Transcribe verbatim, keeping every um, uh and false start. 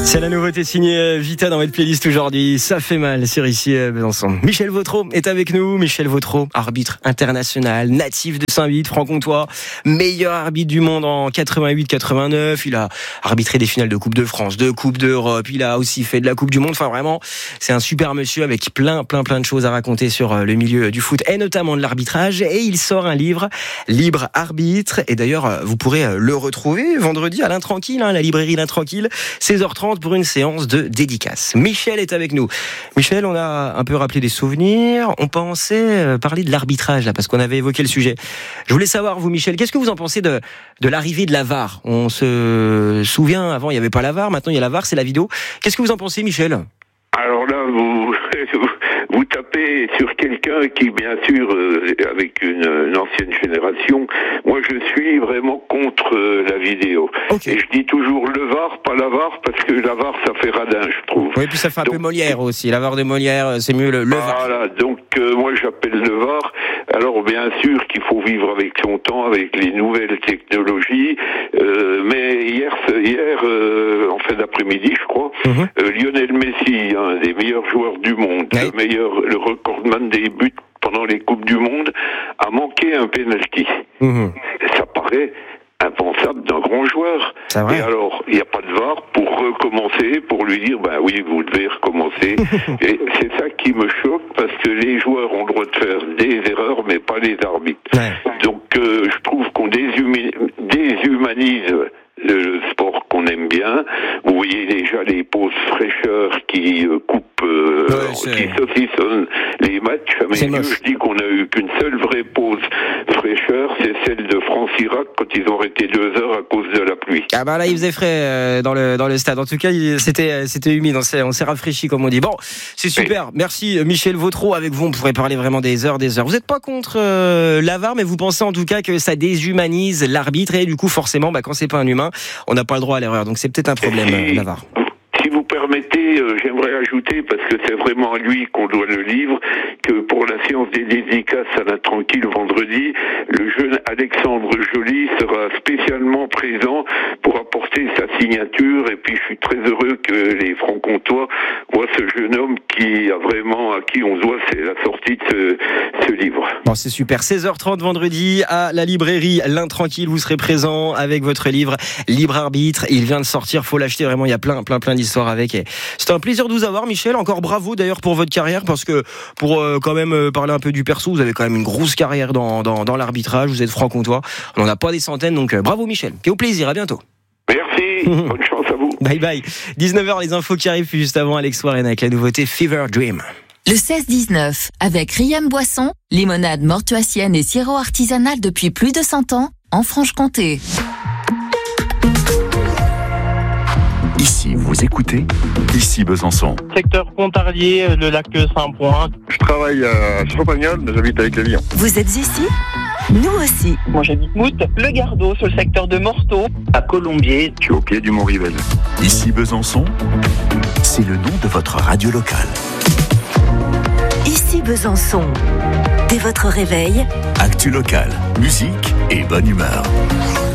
C'est la nouveauté signée Vita dans votre playlist aujourd'hui. Ça fait mal sur ici Besançon. Michel Vautreau est avec nous. Michel Vautreau, arbitre international, natif de Saint-Vith, franc-comtois, meilleur arbitre du monde en quatre-vingt-huit quatre-vingt-neuf. Il a arbitré des finales de Coupe de France, de Coupe d'Europe. Il a aussi fait de la Coupe du Monde. Enfin vraiment, c'est un super monsieur avec plein, plein, plein de choses à raconter sur le milieu du foot et notamment de l'arbitrage. Et il sort un livre, Libre Arbitre. Et d'ailleurs, vous pourrez le retrouver vendredi à l'Intranquille, hein, la librairie l'Intranquille, seize heures trente pour une séance de dédicace. Michel est avec nous. Michel, on a un peu rappelé des souvenirs. On pensait parler de l'arbitrage là, parce qu'on avait évoqué le sujet. Je voulais savoir, vous, Michel, qu'est-ce que vous en pensez de, de l'arrivée de la V A R ? On se souvient, avant, il n'y avait pas la V A R. Maintenant, il y a la V A R, c'est la vidéo. Qu'est-ce que vous en pensez, Michel ? Alors là, vous, vous tapez sur quelqu'un qui, bien sûr, euh, avec une, une ancienne génération, moi je suis vraiment contre euh, la vidéo. Okay. Et je dis toujours le V A R, pas la V A R, parce que la V A R, ça fait radin, je trouve. Oui, puis ça fait un donc, peu Molière aussi. La V A R de Molière, c'est mieux le, le V A R. Voilà, donc euh, moi j'appelle le V A R. Alors bien sûr qu'il faut vivre avec son temps, avec les nouvelles technologies, euh, mais hier, hier euh, en fin d'après-midi, je crois, mm-hmm. euh, Lionel Messi, un des meilleurs joueurs du monde, oui. le meilleur, le recordman des buts pendant les Coupes du Monde, a manqué un penalty. Mm-hmm. Ça paraît impensable d'un grand joueur. Et alors, il n'y a pas de V A R pour recommencer, pour lui dire, ben oui, vous devez recommencer. Et c'est ça qui me choque, parce que les joueurs ont le droit de faire des erreurs, mais pas les arbitres. Ouais. Donc, euh, je trouve qu'on déshumi- déshumanise le sport qu'on aime bien. Vous voyez déjà les pauses fraîcheurs qui euh, coupent, euh, ouais, qui saucissonnent les matchs. Mais Dieu, je dis qu'on n'a eu qu'une seule vraie pause fraîcheur, c'est celle de France-Irak quand ils ont arrêté deux heures à cause de la pluie. Ah bah là, il faisait frais euh, dans le dans le stade. En tout cas, il, c'était c'était humide. On s'est on s'est rafraîchi comme on dit. Bon, c'est super. Oui. Merci Michel Vautreau. Avec vous, on pourrait parler vraiment des heures, des heures. Vous n'êtes pas contre euh, la V A R, mais vous pensez en tout cas que ça déshumanise l'arbitre et du coup, forcément, bah quand c'est pas un humain, on n'a pas le droit à l'erreur. Donc c'est peut-être un problème, si, la V A R. Si vous permettez, euh, j'aimerais ajouter, parce que c'est vraiment à lui qu'on doit le livre, que pour la séance des dédicaces à la Tranquille vendredi, le jeune Alexandre Joly sera spécialement présent pour apporter sa signature. Et puis je suis très heureux que les francs-comtois voient ce jeune homme qui a vraiment, à qui on doit, c'est la sortie de ce, ce livre. Bon, c'est super. seize heures trente vendredi à la librairie l'Intranquille. Vous serez présent avec votre livre Libre Arbitre. Il vient de sortir, faut l'acheter vraiment. Il y a plein, plein, plein d'histoires avec. Et c'était un plaisir de vous avoir, Michel. Encore bravo d'ailleurs pour votre carrière, parce que pour euh, quand même euh, parler un peu du perso, vous avez quand même une grosse carrière dans dans, dans l'arbitrage. Vous êtes franc-comtois. On n'en a pas des centaines, donc euh, bravo Michel. Et au plaisir. À bientôt. Merci. Bonne chance à vous. Bye bye. dix-neuf heures, les infos qui arrivent juste avant Alex Warren avec la nouveauté Fever Dream. Le seize dix-neuf, avec Riam Boisson, limonade mortuacienne et sirop artisanal depuis plus de cent ans, en Franche-Comté. Ici, vous écoutez, ici Besançon. Secteur Pontarlier, le lac Saint-Point. Je travaille à Champagnol, mais j'habite avec les Lions. Vous êtes ici ? Nous aussi. Moi j'habite Mout, le Gardot, sur le secteur de Morteau. À Colombier. Je suis au pied du Mont-Rivel. Ici Besançon, c'est le nom de votre radio locale. Ici Besançon. Dès votre réveil, actu locale, musique et bonne humeur.